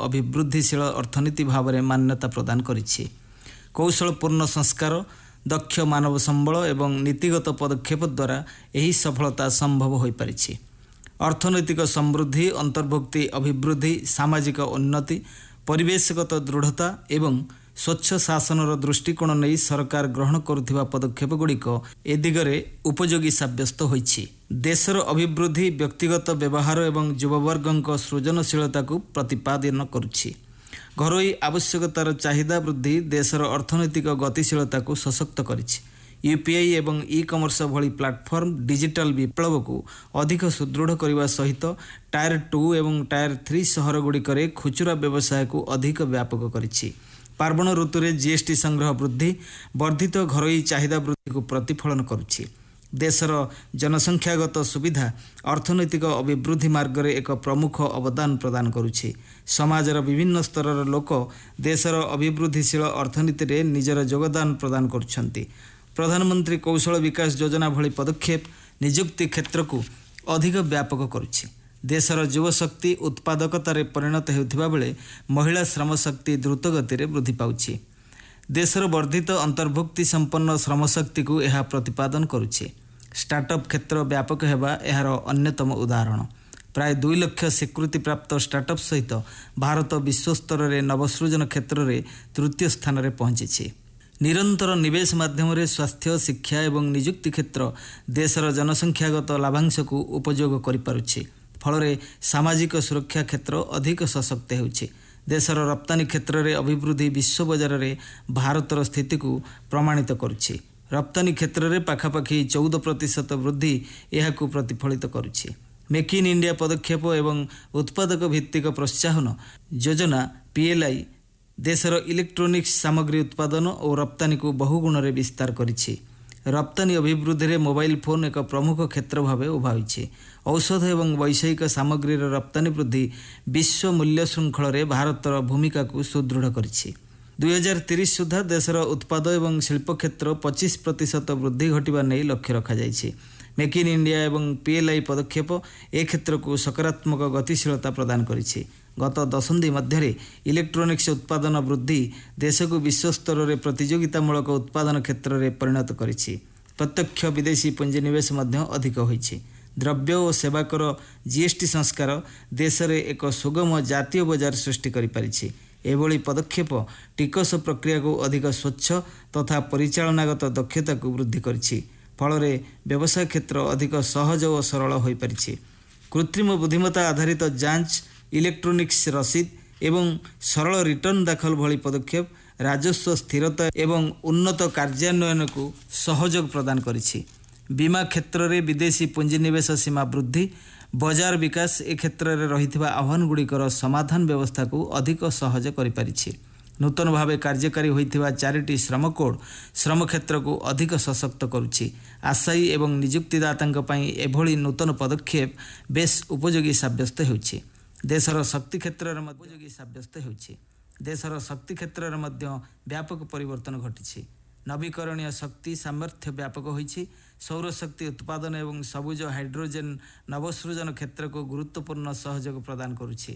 अभिवृद्धिशील अर्थनीति भाव में मान्यता प्रदान करिछि। कौशलपूर्ण संस्कार, दक्ष मानव संबल एवं नीतिगत पदक्षेप द्वारा यही सफलता संभव हो पारिछि। अर्थनैतिक समृद्धि, अंतर्भुक्ति अभिवृद्धि, सामाजिक उन्नति, परिवेशगत दृढ़ता एवं स्वच्छ शासनर दृष्टिकोण नहीं सरकार ग्रहण करुथिबा पदक्षेप गुड़िक ए दिगरे उपयोगी साब्यस्त होइछि। देशर अभिवृद्धि व्यक्तिगत व्यवहार एवं युववर्गक सृजनशीलता को प्रतिपादन करुछि। घरोई आवश्यकतार चाहिदा वृद्धि देशर अर्थनैतिक गतिशीलता को सशक्त करिछि। यूपीआई एवं ई कमर्स भली प्लाटफर्म डिजिटल विप्लव को अधिक सुदृढ़ करने सहित टायर 2 एवं टायर 3 सहर गुड़िकरे खुचुरा व्यवसाय को अधिक व्यापक करिछि। पार्वण ऋतु में जीएसटी संग्रह वृद्धि वर्धित घरोई चाहिदा वृद्धि को प्रतिफलन करुछि। देशर जनसंख्यागत सुविधा अर्थनैतिक अभिवृद्धि मार्ग में एक प्रमुख अवदान प्रदान करुछि। समाजर विभिन्न स्तरर लोक देशर अभिवृद्धिशील अर्थनीति रे निजर योगदान प्रदान करुछन्ति। प्रधानमंत्री कौशल विकास योजना भली पदक्षेप नियुक्ति क्षेत्र को अधिक व्यापक करुछि। देशर युवशक्ति उत्पादकतार परिणत होउथिबा बेले महिला श्रमशक्ति द्रुत गति में वृद्धि पाउछि। देशर वर्धित अंतर्भुक्ति संपन्न श्रमशक्ति को यह प्रतिपादन करुछि। स्टार्टअप क्षेत्र व्यापक हेबा एहार अन्यतम उदाहरण। प्राय 2 लाख स्वीकृति प्राप्त स्टार्टअप सहित भारत विश्वस्तर में नवसृजन क्षेत्र में तृतीय स्थान में पहुंची। निरंतर निवेश माध्यम स्वास्थ्य, शिक्षा एवं नियुक्ति क्षेत्र देशर जनसंख्यागत लाभांश को उपयोग करिपारुछि। फल सामाजिक सुरक्षा क्षेत्र अधिक सशक्त होउछि। देशर रप्तानी क्षेत्र में अभिवृद्धि विश्व बजार में भारतर स्थिति को प्रमाणित करुछि। रप्तानी क्षेत्र में पाखापाखि 14% वृद्धि यह प्रतिफलित करुछि। मेक इन इंडिया पदक्षेप एवं उत्पादक भित्तिक प्रोत्साहन योजना PLI देशर इलेक्ट्रोनिक्स सामग्री उत्पादन और रप्तानी को बहुगुण में विस्तार करिछि। रप्तानी अभिवृद्धि में मोबाइल फोन एक प्रमुख क्षेत्र भाव उभा होइछि। औषध एवं वैषयिक सामग्री रप्तानी वृद्धि विश्व मूल्य श्रृंखल में भारतर भूमिका को सुदृढ़ करिछि। 2030 सुधा देशर उत्पाद एवं शिल्प क्षेत्र 25% वृद्धि घटिबा नहीं लक्ष्य रखा जाइछि। मेक इन इंडिया एवं PLI पदक्षेप ए क्षेत्र को सकारात्मक गतिशीलता प्रदान करिछि। गत दशंधि मध्य इलेक्ट्रोनिक्स उत्पादन वृद्धि देश को विश्वस्तर में प्रतियोगितामूलक उत्पादन क्षेत्र में परिणत करिछि। प्रत्यक्ष विदेशी पुंजीनिवेश अधिक होइछि। द्रव्य और सेवाकर जीएसटी संस्कार देश में एक सुगम जातीय बजार सृष्टि करिपारिछि। एभली पदक्षेप टिकस प्रक्रिया को अधिक स्वच्छ तथा परिचालनागत दक्षता को वृद्धि करिछि। फल व्यवसाय क्षेत्र अधिक सहज और सरल हो पारिछि। कृत्रिम बुद्धिमत्ता आधारित जांच, इलेक्ट्रोनिक्स रसीद एवं सरल रिटर्न दाखल भली पदक्षेप राजस्व स्थिरता एवं उन्नत कार्यान्वयन को सहयोग प्रदान करिछि। बीमा क्षेत्र में विदेशी पुंजीनिवेश सीमा वृद्धि, बजार विकास ए क्षेत्र में रहिथिबा आह्वान गुड़िकर समाधान व्यवस्था को अधिक सहज करिपारिछि। नूतन भाव कार्यकारी होइथिबा 4टी श्रम कोड श्रम क्षेत्र को अधिक सशक्त करुछि। आशायी एवं नियुक्तिदातांक पई एभली नूतन पदक्षेप बेस उपयोगी साब्यस्त होइछि। देशर शक्ति क्षेत्र में उपयोगी साब्यस्त होइछि। देशर शक्ति क्षेत्र में व्यापक परिवर्तन घटिछि। नवीकरणीय शक्ति सामर्थ्य व्यापक होइछि। सौर शक्ति उत्पादन एवं सबुज हाइड्रोजेन नवसृजन क्षेत्र को गुरुत्वपूर्ण सहयोग प्रदान करुछि।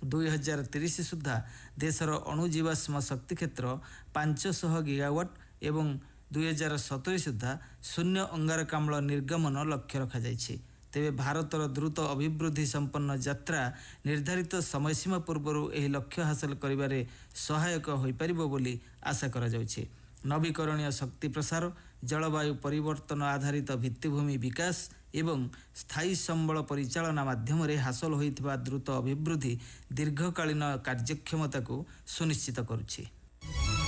2030 सुधा देशर अणुजीवाश्म शक्ति क्षेत्र 500 गीगावाट एवं 2070 सुधा शून्य अंगारकाम्ल निर्गमन लक्ष्य रखा जाइछि। तेबे भारतर द्रुत अभिवृद्धि संपन्न यात्रा निर्धारित समयसीमा पूर्व यह लक्ष्य हासिल करिबारे सहायक होई परिबो बोली आशा करा जाउछि। नवीकरणीय शक्ति प्रसार, जलवायु परिवर्तन आधारित भित्तिभूमि विकास एवं स्थायी संबल परिचालना माध्यम हासिल होइथिबा द्रुत अभिवृद्धि दीर्घकालीन कार्यक्षमता को सुनिश्चित करुछि।